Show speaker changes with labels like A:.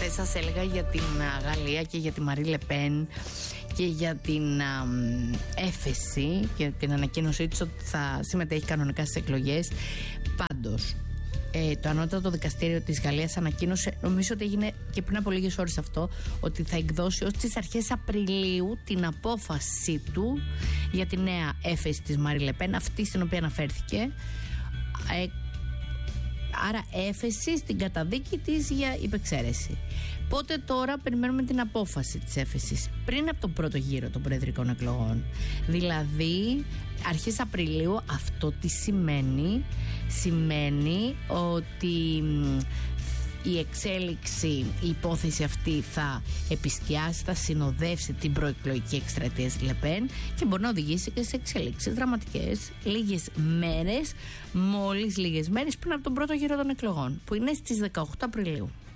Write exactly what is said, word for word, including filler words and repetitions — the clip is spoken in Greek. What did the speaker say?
A: σας έλεγα για την Γαλλία και για τη Μαρί Λεπέν και για την α, έφεση και την ανακοίνωσή της ότι θα συμμετέχει κανονικά στις εκλογές. Πάντως, ε, το ανώτατο δικαστήριο της Γαλλίας ανακοίνωσε, νομίζω ότι έγινε και πριν από λίγες ώρες αυτό, ότι θα εκδώσει ως τις αρχές Απριλίου την απόφαση του για τη νέα έφεση της Μαρί Λεπέν, αυτή στην οποία αναφέρθηκε. Ε, Άρα έφεση στην καταδίκη της για υπεξαίρεση. Πότε τώρα περιμένουμε την απόφαση της έφεσης? Πριν από τον πρώτο γύρο των προεδρικών εκλογών. Δηλαδή αρχές Απριλίου. Αυτό τι σημαίνει? Σημαίνει ότι η εξέλιξη, η υπόθεση αυτή θα επισκιάσει, θα συνοδεύσει την προεκλογική εκστρατεία της Λεπέν και μπορεί να οδηγήσει και σε εξελίξεις δραματικές λίγες μέρες, μόλις λίγες μέρες πριν από τον πρώτο γύρο των εκλογών, που είναι στις δεκαοκτώ Απριλίου.